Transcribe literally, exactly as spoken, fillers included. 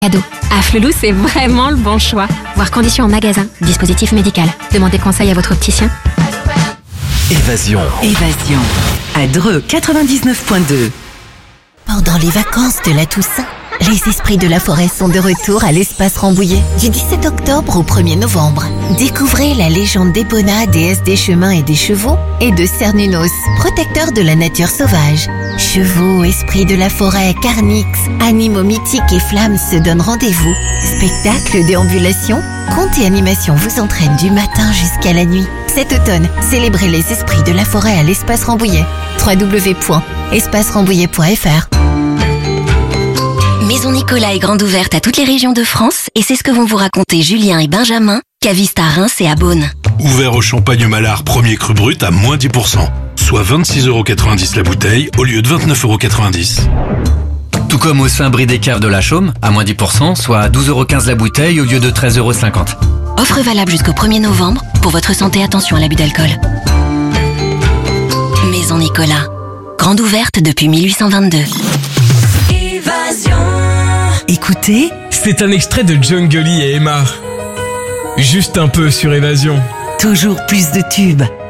Cadeau. À Flelou, c'est vraiment le bon choix. Voir conditions en magasin. Dispositif médical. Demandez conseil à votre opticien. Évasion. Évasion. À Dreux quatre-vingt-dix-neuf point deux. Pendant les vacances de la Toussaint, les esprits de la forêt sont de retour à l'espace Rambouillet du dix-sept octobre au premier novembre. Découvrez la légende d'Epona, déesse des chemins et des chevaux, et de Cernunnos, protecteur de la nature sauvage. Chevaux, esprits de la forêt, carnix, animaux mythiques et flammes se donnent rendez-vous. Spectacles, déambulations, contes et animations vous entraînent du matin jusqu'à la nuit. Cet automne, célébrez les esprits de la forêt à l'espace Rambouillet. w w w point espace rambouillet point f r. Maison Nicolas est grande ouverte à toutes les régions de France et c'est ce que vont vous raconter Julien et Benjamin, cavistes à Reims et à Beaune. Ouvert au Champagne-Malard, premier cru brut à moins dix pour cent, soit vingt-six euros quatre-vingt-dix la bouteille au lieu de vingt-neuf euros quatre-vingt-dix. Tout comme au Saint-Brie des Caves de la Chaume, à moins dix pour cent, soit douze euros quinze la bouteille au lieu de treize euros cinquante. Offre valable jusqu'au premier novembre. Pour votre santé, attention à l'abus d'alcool. Maison Nicolas, grande ouverte depuis mille huit cent vingt-deux. Évasion. Écoutez, c'est un extrait de John Gully et Emma. Juste un peu sur Évasion. Toujours plus de tubes,